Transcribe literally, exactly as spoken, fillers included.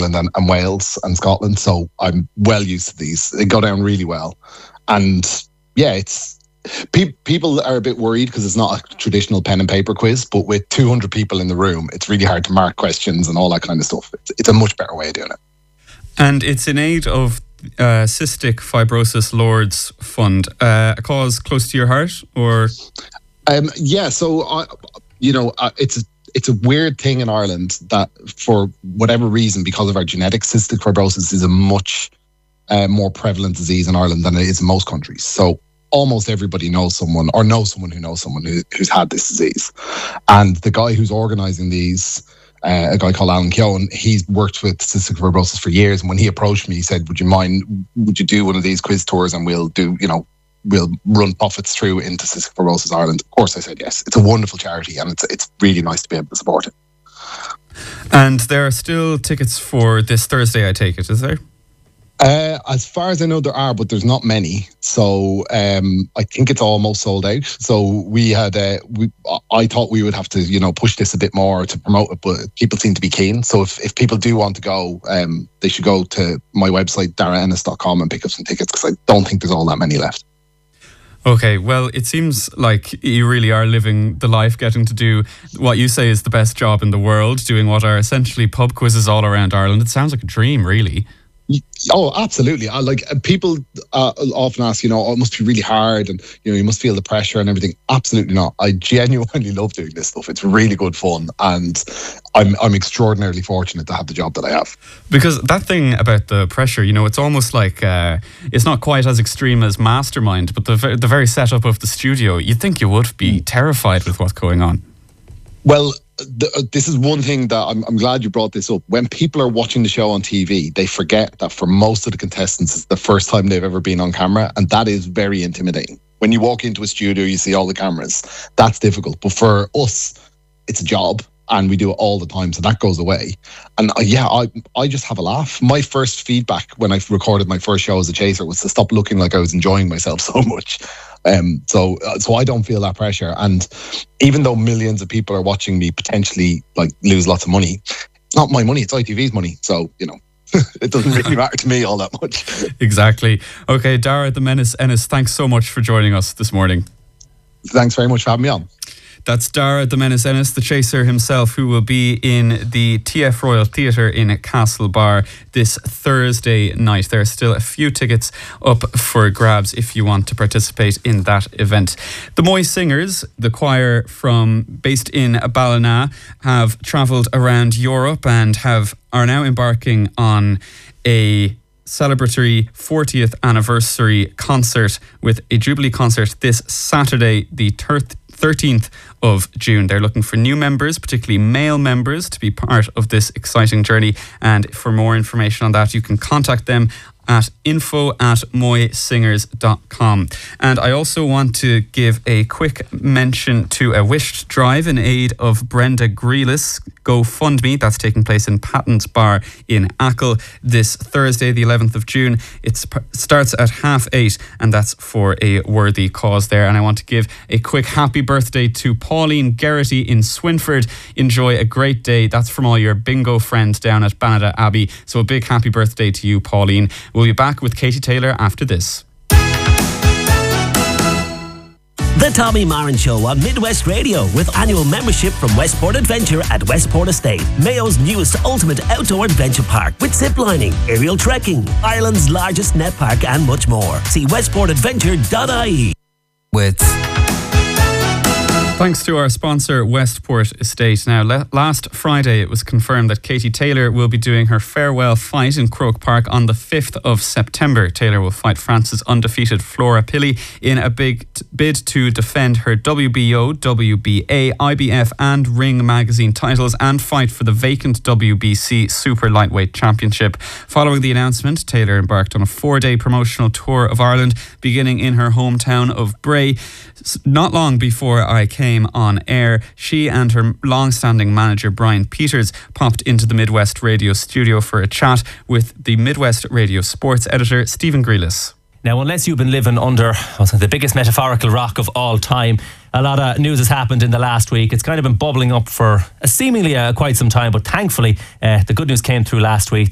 England and, and Wales and Scotland. So I'm well used to these. They go down really well. And yeah, it's pe- people are a bit worried because it's not a traditional pen and paper quiz, but with two hundred people in the room, it's really hard to mark questions and all that kind of stuff. It's, it's a much better way of doing it. And it's in aid of uh, Cystic Fibrosis Lords Fund, uh, a cause close to your heart, or? Um, yeah, so I, you know, uh, it's a, it's a weird thing in Ireland that for whatever reason, because of our genetics, cystic fibrosis is a much uh, more prevalent disease in Ireland than it is in most countries. So almost everybody knows someone or knows someone who knows someone who, who's had this disease. And the guy who's organising these, Uh, a guy called Alan Keown, he's worked with cystic fibrosis for years. And when he approached me, he said, would you mind, would you do one of these quiz tours and we'll do, you know, we'll run profits through into Cystic Fibrosis Ireland. Of course, I said yes. It's a wonderful charity and it's it's really nice to be able to support it. And there are still tickets for this Thursday, I take it, is there? Uh, as far as I know, there are, but there's not many. So um, I think it's almost sold out. So we had, uh, we, I thought we would have to, you know, push this a bit more to promote it, but people seem to be keen. So if, if people do want to go, um, they should go to my website, dara ennis dot com, and pick up some tickets because I don't think there's all that many left. Okay, well, it seems like you really are living the life, getting to do what you say is the best job in the world, doing what are essentially pub quizzes all around Ireland. It sounds like a dream, really. Oh, absolutely. I like people uh, often ask, you know, oh, it must be really hard and, you know, you must feel the pressure and everything. Absolutely not. I genuinely love doing this stuff. It's really good fun. And I'm I'm extraordinarily fortunate to have the job that I have. Because that thing about the pressure, you know, it's almost like uh, it's not quite as extreme as Mastermind, but the, the very setup of the studio, you'd think you would be terrified with what's going on. Well, the, uh, this is one thing that I'm, I'm glad you brought this up. When people are watching the show on T V, they forget that for most of the contestants, it's the first time they've ever been on camera. And that is very intimidating. When you walk into a studio, you see all the cameras. That's difficult. But for us, it's a job and we do it all the time. So that goes away. And uh, yeah, I I just have a laugh. My first feedback when I recorded my first show as a chaser was to stop looking like I was enjoying myself so much. Um, so, uh, so I don't feel that pressure. And even though millions of people are watching me potentially like lose lots of money, it's not my money, it's I T V's money. So, you know, it doesn't really matter to me all that much. Exactly. Okay, Dara the Menace Ennis, thanks so much for joining us this morning. Thanks very much for having me on. That's Dara the Menace Ennis, the chaser himself, who will be in the T F Royal Theatre in Castlebar this Thursday night. There are still a few tickets up for grabs if you want to participate in that event. The Moy Singers, the choir from based in Ballina, have travelled around Europe and have are now embarking on a celebratory fortieth anniversary concert with a Jubilee concert this Saturday, the thirteenth of June. They're looking for new members, particularly male members, to be part of this exciting journey. And for more information on that, you can contact them at info at moy singers dot com. And I also want to give a quick mention to a wished drive in aid of Brenda Grealis GoFundMe. That's taking place in Patton's Bar in Achill this Thursday, the eleventh of June. It starts at half eight, and that's for a worthy cause there. And I want to give a quick happy birthday to Pauline Geraghty in Swinford. Enjoy a great day. That's from all your bingo friends down at Banada Abbey. So a big happy birthday to you, Pauline. We'll be back with Katie Taylor after this. The Tommy Marin Show on Midwest Radio with annual membership from Westport Adventure at Westport Estate, Mayo's newest ultimate outdoor adventure park with zip lining, aerial trekking, Ireland's largest net park and much more. See westport adventure dot I E. With Thanks to our sponsor, Westport Estate. Now, le- last Friday, it was confirmed that Katie Taylor will be doing her farewell fight in Croke Park on the fifth of September. Taylor will fight France's undefeated Flora Pilley in a big t- bid to defend her W B O, W B A, I B F and Ring magazine titles and fight for the vacant W B C Super Lightweight Championship. Following the announcement, Taylor embarked on a four-day promotional tour of Ireland, beginning in her hometown of Bray. Not long before I came on air, she and her long-standing manager Brian Peters popped into the Midwest Radio studio for a chat with the Midwest Radio sports editor Stephen Grealis. Now, unless you've been living under the biggest metaphorical rock of all time, a lot of news has happened in the last week. It's kind of been bubbling up for a seemingly uh, quite some time, but thankfully uh, the good news came through last week.